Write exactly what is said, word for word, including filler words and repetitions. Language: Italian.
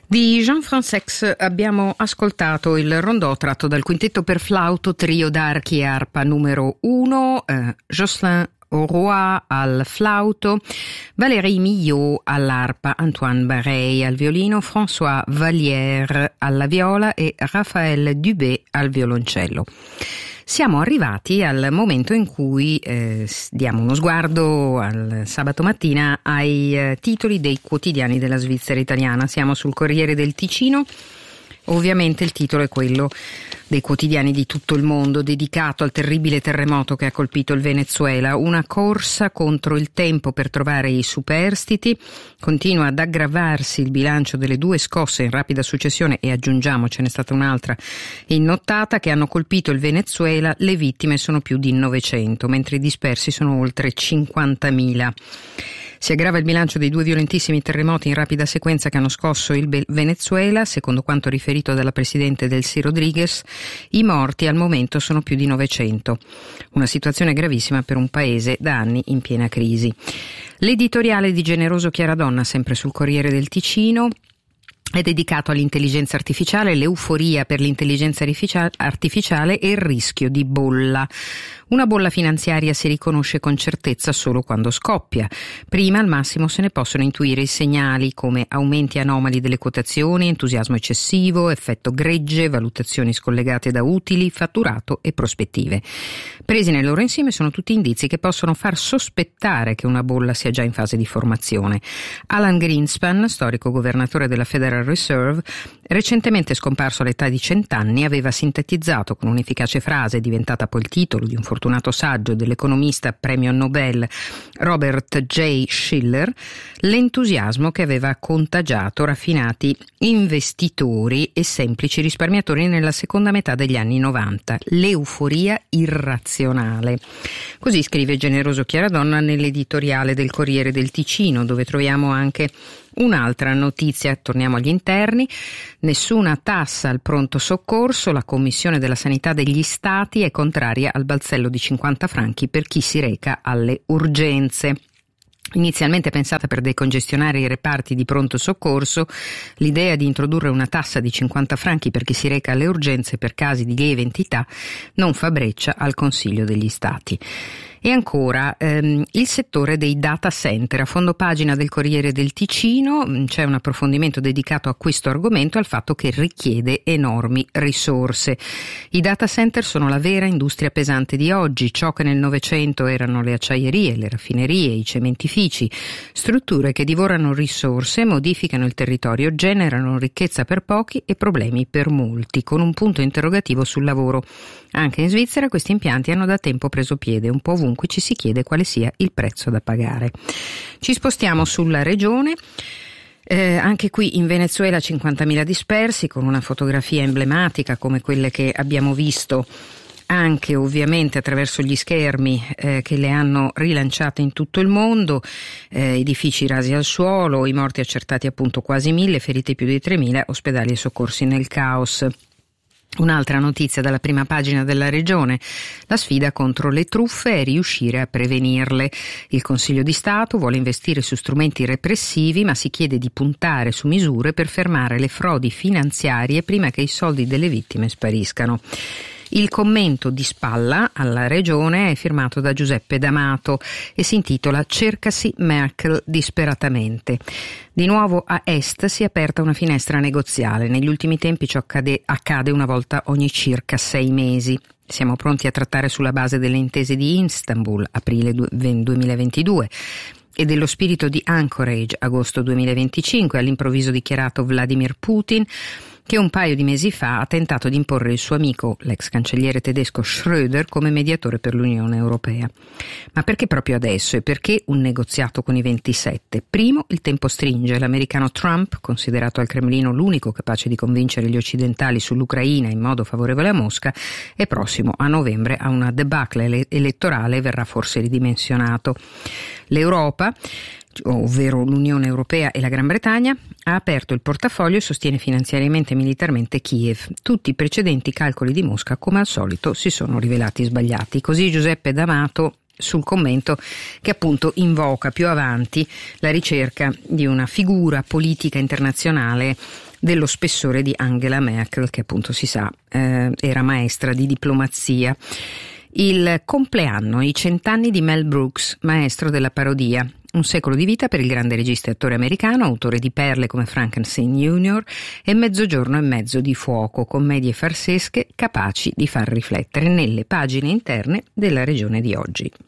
Di Jean Fransex abbiamo ascoltato il rondò tratto dal quintetto per flauto, trio d'archi e arpa numero uno, eh, Jocelyn Roy al flauto, Valérie Millot all'arpa, Antoine Barey al violino, François Vallière alla viola e Raphaël Dubé al violoncello. Siamo arrivati al momento in cui eh, diamo uno sguardo al sabato mattina ai eh, titoli dei quotidiani della Svizzera italiana. Siamo sul Corriere del Ticino. Ovviamente il titolo è quello dei quotidiani di tutto il mondo, dedicato al terribile terremoto che ha colpito il Venezuela. Una corsa contro il tempo per trovare i superstiti. Continua ad aggravarsi il bilancio delle due scosse in rapida successione, e aggiungiamo ce n'è stata un'altra in nottata, che hanno colpito il Venezuela. Le vittime sono più di novecento, mentre i dispersi sono oltre cinquantamila. Si aggrava il bilancio dei due violentissimi terremoti in rapida sequenza che hanno scosso il Venezuela. Secondo quanto riferito dalla presidente Delcy Rodriguez, i morti al momento sono più di novecento. Una situazione gravissima per un paese da anni in piena crisi. L'editoriale di Generoso Chiaradonna, sempre sul Corriere del Ticino, è dedicato all'intelligenza artificiale, l'euforia per l'intelligenza artificiale e il rischio di bolla. Una bolla finanziaria si riconosce con certezza solo quando scoppia. Prima, al massimo, se ne possono intuire i segnali come aumenti anomali delle quotazioni, entusiasmo eccessivo, effetto gregge, valutazioni scollegate da utili, fatturato e prospettive. Presi nel loro insieme sono tutti indizi che possono far sospettare che una bolla sia già in fase di formazione. Alan Greenspan, storico governatore della Federal Reserve, recentemente scomparso all'età di cent'anni, aveva sintetizzato con un'efficace frase, diventata poi il titolo di un fortunato saggio dell'economista premio Nobel Robert J. Shiller, l'entusiasmo che aveva contagiato raffinati investitori e semplici risparmiatori nella seconda metà degli anni novanta, l'euforia irrazionale. Così scrive Generoso Chiaradonna nell'editoriale del Corriere del Ticino, dove troviamo anche un'altra notizia. Torniamo agli interni. Nessuna tassa al pronto soccorso. La Commissione della Sanità degli Stati è contraria al balzello di cinquanta franchi per chi si reca alle urgenze. Inizialmente pensata per decongestionare i reparti di pronto soccorso, l'idea di introdurre una tassa di cinquanta franchi per chi si reca alle urgenze per casi di lieve entità non fa breccia al Consiglio degli Stati. E ancora ehm, il settore dei data center. A fondo pagina del Corriere del Ticino c'è un approfondimento dedicato a questo argomento, al fatto che richiede enormi risorse. I data center sono la vera industria pesante di oggi, ciò che nel Novecento erano le acciaierie, le raffinerie, i cementifici, strutture che divorano risorse, modificano il territorio, generano ricchezza per pochi e problemi per molti, con un punto interrogativo sul lavoro. Anche in Svizzera questi impianti hanno da tempo preso piede, un po' ovunque ci si chiede quale sia il prezzo da pagare. Ci spostiamo sulla regione. Eh, anche qui in Venezuela cinquantamila dispersi, con una fotografia emblematica come quelle che abbiamo visto anche ovviamente attraverso gli schermi eh, che le hanno rilanciate in tutto il mondo, eh, edifici rasi al suolo, i morti accertati appunto quasi mille, feriti più di tremila, ospedali e soccorsi nel caos. Un'altra notizia dalla prima pagina della regione: la sfida contro le truffe è riuscire a prevenirle. Il Consiglio di Stato vuole investire su strumenti repressivi, ma si chiede di puntare su misure per fermare le frodi finanziarie prima che i soldi delle vittime spariscano. Il commento di spalla alla regione è firmato da Giuseppe D'Amato e si intitola "Cercasi Merkel disperatamente". Di nuovo a est si è aperta una finestra negoziale. Negli ultimi tempi ciò accade, accade una volta ogni circa sei mesi. Siamo pronti a trattare sulla base delle intese di Istanbul, aprile duemilaventidue, e dello spirito di Anchorage, agosto duemilaventicinque, all'improvviso dichiarato Vladimir Putin, che un paio di mesi fa ha tentato di imporre il suo amico, l'ex cancelliere tedesco Schröder, come mediatore per l'Unione Europea. Ma perché proprio adesso e perché un negoziato con i ventisette? Primo, il tempo stringe. L'americano Trump, considerato al Cremlino l'unico capace di convincere gli occidentali sull'Ucraina in modo favorevole a Mosca, è prossimo a novembre a una debacle ele- elettorale e verrà forse ridimensionato. L'Europa, ovvero l'Unione Europea e la Gran Bretagna, ha aperto il portafoglio e sostiene finanziariamente e militarmente Kiev. Tutti i precedenti calcoli di Mosca, come al solito, si sono rivelati sbagliati. Così Giuseppe D'Amato sul commento che appunto invoca più avanti la ricerca di una figura politica internazionale dello spessore di Angela Merkel, che appunto si sa eh, era maestra di diplomazia. Il compleanno, i cent'anni di Mel Brooks, maestro della parodia. Un secolo di vita per il grande regista e attore americano, autore di perle come Frankenstein junior e Mezzogiorno e mezzo di fuoco, commedie farsesche capaci di far riflettere nelle pagine interne della regione di oggi.